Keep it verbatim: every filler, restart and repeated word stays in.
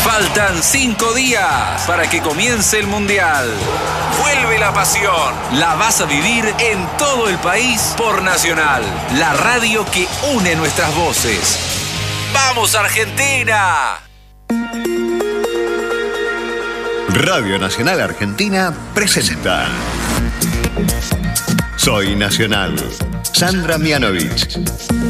Faltan cinco días para que comience el Mundial. Vuelve la pasión. La vas a vivir en todo el país por Nacional, la radio que une nuestras voces. ¡Vamos, Argentina! Radio Nacional Argentina presenta Soy Nacional. Sandra Mianovich.